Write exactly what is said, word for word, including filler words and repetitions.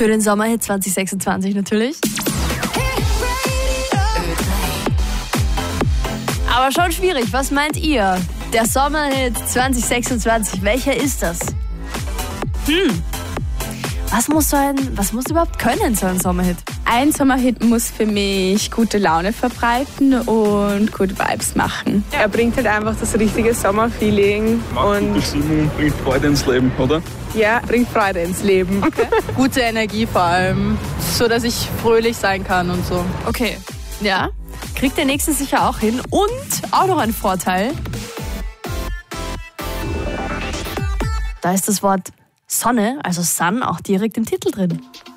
Für den Sommerhit zwanzig sechsundzwanzig natürlich. Aber schon schwierig, was meint ihr? Der Sommerhit zwanzig sechsundzwanzig, welcher ist das? Hm, was muss so ein, was muss überhaupt können, so ein Sommerhit? Ein Sommerhit muss für mich gute Laune verbreiten und gute Vibes machen. Er bringt halt einfach das richtige Sommerfeeling und Die Stimmung bringt Freude ins Leben, oder? ja, bringt Freude ins Leben. Okay. Gute Energie vor allem, so dass ich fröhlich sein kann und so. Okay, ja, kriegt der nächste sicher auch hin. Und auch noch ein Vorteil. Da ist das Wort Sonne, also Sun, auch direkt im Titel drin.